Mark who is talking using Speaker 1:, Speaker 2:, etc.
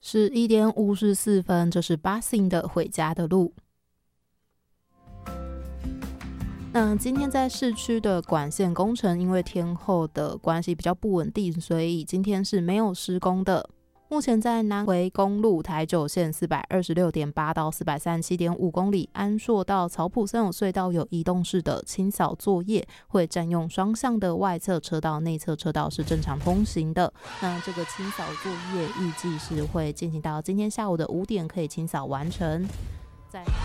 Speaker 1: 11点54分，这是 Busing 的回家的路。那今天在市区的管线工程，因为天候的关系比较不稳定，所以今天是没有施工的。目前在南回公路台九线 426.8 到 437.5 公里，安硕到草埔森友隧道有移动式的清扫作业，会占用双向的外侧车道，内侧车道是正常通行的。那这个清扫作业预计是会进行到今天下午的5点，可以清扫完成。